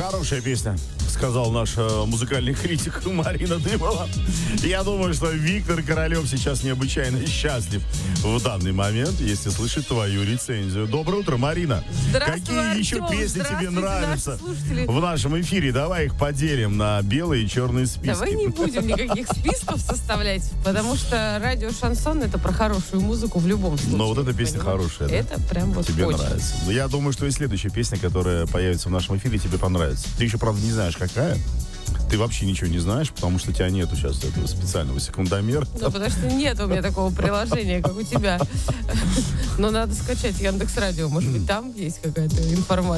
Хорошая песня, сказал наш музыкальный критик Марина Дымова. Я думаю, что Виктор Королев сейчас необычайно счастлив в данный момент, если слышит твою рецензию. Доброе утро, Марина. Какие еще песни тебе нравятся в нашем эфире? Давай их поделим на белые и черные списки. Давай не будем никаких списков составлять, потому что радио Шансон — это про хорошую музыку в любом случае. Но вот эта песня хорошая, да? Это прям вот тебе очень нравится. Но я думаю, что и следующая песня, которая появится в нашем эфире, тебе понравится. Ты еще, правда, не знаешь, какая. Ты вообще ничего не знаешь, потому что у тебя нету сейчас этого специального секундомера. Ну, потому что нет у меня такого приложения, как у тебя. Но надо скачать Яндекс.Радио. Может быть, там есть какая-то информация.